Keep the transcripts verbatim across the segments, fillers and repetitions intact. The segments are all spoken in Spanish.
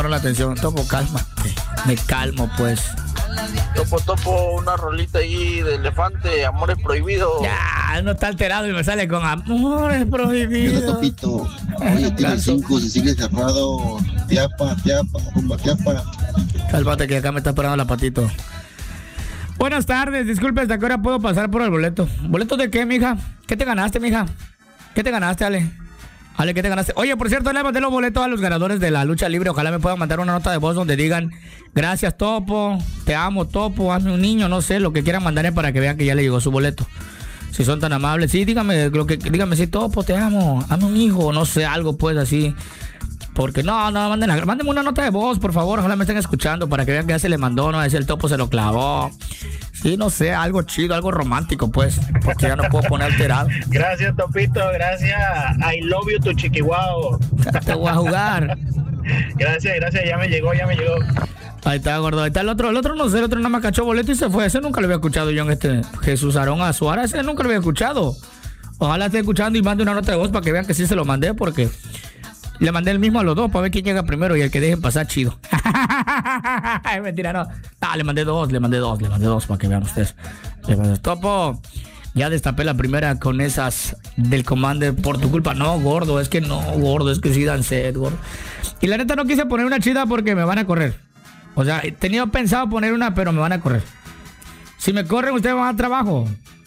la atención. Topo, calma. Me calmo, pues. Topo, topo, una rolita ahí de Elefante, Amores Prohibidos. Ya, no está alterado y me sale con Amores Prohibidos. Mira, Topito. Oye, tiene cinco, se sigue cerrado. Tiapa, tiapa, rumba, tiapa. Cálmate que acá me está esperando la patito. Buenas tardes, disculpe, ¿hasta qué hora puedo pasar por el boleto? ¿Boleto de qué, mija? ¿Qué te ganaste, mija? ¿Qué te ganaste, Ale? Ale, ¿qué te ganaste? Oye, por cierto, le mandé los boletos a los ganadores de la lucha libre. Ojalá me puedan mandar una nota de voz donde digan: gracias, Topo, te amo, Topo, hazme un niño, no sé, lo que quieran mandarle para que vean que ya le llegó su boleto. Si son tan amables, sí, dígame, lo que, dígame, sí, Topo, te amo, hazme un hijo, no sé, algo pues así. Porque no, no, mándenme, mándenme una nota de voz, por favor, ojalá me estén escuchando para que vean que ya se le mandó, no, a ese el Topo se lo clavó. Sí, no sé, algo chido, algo romántico, pues, porque ya no puedo poner alterado. Gracias, Topito, gracias. I love you, tu chiquihuao. Te voy a jugar. Gracias, gracias, ya me llegó, ya me llegó. Ahí está, gordo, ahí está el otro, el otro no sé, el otro nada más cachó boleto y se fue. Ese nunca lo había escuchado yo en este Jesús Aarón Azuara, ese nunca lo había escuchado. Ojalá esté escuchando y mande una nota de voz para que vean que sí se lo mandé, porque le mandé el mismo a los dos para ver quién llega primero y el que dejen pasar chido. Mentira, no. Ah, le mandé dos, le mandé dos, le mandé dos para que vean ustedes. Le mandé, Topo, ya destapé la primera con esas del Commander por tu culpa. No, gordo, es que no, gordo, es que sí dan sed, gordo. Y la neta no quise poner una chida porque me van a correr. O sea, tenía pensado poner una, pero me van a correr. Si me corren, ustedes van a trabajo.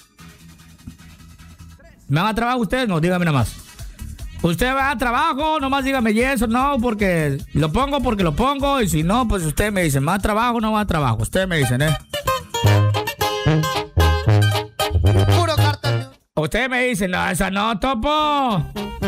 ¿Me van a trabajo ustedes? No, dígame nada más. Usted va a trabajo, nomás dígame yes o no, porque lo pongo porque lo pongo, y si no, pues usted me dice, ¿va a trabajo o no va a trabajo? Ustedes me dicen, ¿eh? Puro cartón. Ustedes me dicen, no, esa no, Topo.